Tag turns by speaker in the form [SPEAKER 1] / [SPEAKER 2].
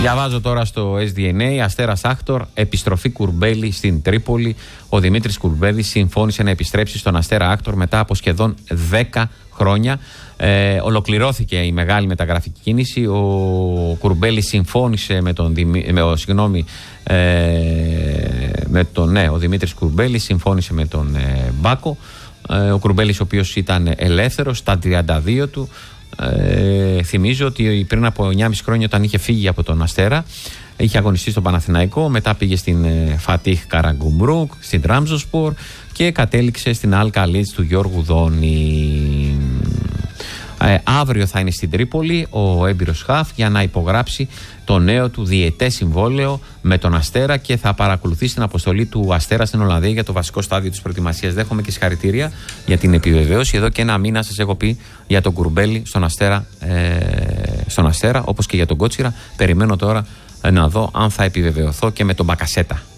[SPEAKER 1] Διαβάζω τώρα στο SDNA, Αστέρας Άκτορ, επιστροφή Κουρμπέλη στην Τρίπολη. Ο Δημήτρης Κουρμπέλης συμφώνησε να επιστρέψει στον Αστέρα Άκτορ μετά από σχεδόν 10 χρόνια. Ολοκληρώθηκε η μεγάλη μεταγραφική κίνηση. Ο Κουρμπέλης συμφώνησε ο Δημήτρης Κουρμπέλης συμφώνησε με τον Μπάκο. Ο Κουρμπέλης, ο οποίος ήταν ελεύθερος στα 32 του. Θυμίζω ότι πριν από 9,5 χρόνια, όταν είχε φύγει από τον Αστέρα, είχε αγωνιστεί στον Παναθηναϊκό, μετά πήγε στην Φατίχ Καραγκουμπρούκ, στην Τραμζοσπορ και κατέληξε στην Αλ Καλίτς του Γιώργου Δόνη. Αύριο θα είναι στην Τρίπολη ο έμπειρος χαφ για να υπογράψει το νέο του διετές συμβόλαιο με τον Αστέρα και θα παρακολουθήσει την αποστολή του Αστέρα στην Ολλανδία για το βασικό στάδιο της προετοιμασίας. Δέχομαι και συγχαρητήρια για την επιβεβαίωση. Εδώ και 1 μήνα σας έχω πει για τον Κουρμπέλη στον Αστέρα, όπως και για τον Κότσιρα. Περιμένω τώρα να δω αν θα επιβεβαιωθώ και με τον Μπακασέτα.